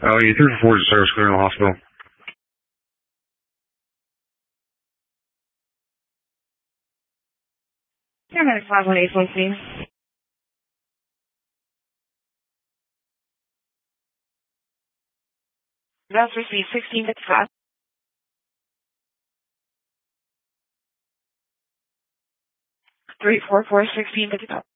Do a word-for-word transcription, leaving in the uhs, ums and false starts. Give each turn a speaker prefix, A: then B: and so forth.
A: Oh, you three for four is a service clear in the hospital.
B: Paramedic five one eight one, please. That's received sixteen fifty-five. three four four sixteen fifty-five.